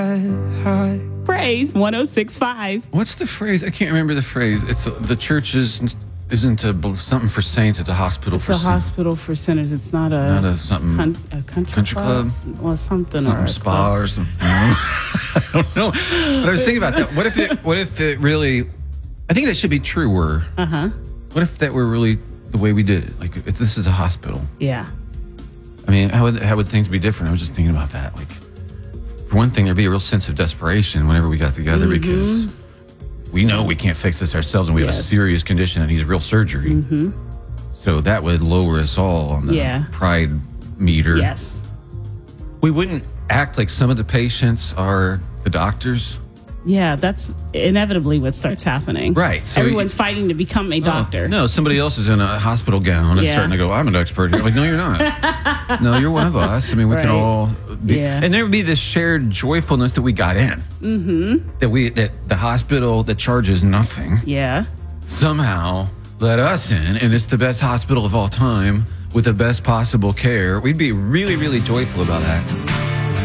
Praise 106.5. What's the phrase? I can't remember the phrase. It's the church isn't something for saints. It's a hospital It's for a sinners. hospital for sinners. It's not a something a country club or something or a spa or something. I don't know. But I was thinking about that. What if it really? I think that should be truer. What if that were really the way we did it? Like if this is a hospital. Yeah. I mean, how would things be different? I was just thinking about that. Like, for one thing, there'd be a real sense of desperation whenever we got together because we know we can't fix this ourselves and we have a serious condition that needs real surgery. So that would lower us all on the pride meter. Yes. We wouldn't act like some of the patients are the doctors. Yeah, that's inevitably what starts happening. Right. So everyone's fighting to become a doctor. No, somebody else is in a hospital gown and starting to go, I'm an expert here. Like, no, you're not. No, you're one of us. I mean, we can all be. Yeah. And there would be this shared joyfulness that we got in. That the hospital that charges nothing. Yeah. Somehow let us in, and it's the best hospital of all time with the best possible care. We'd be really, really joyful about that.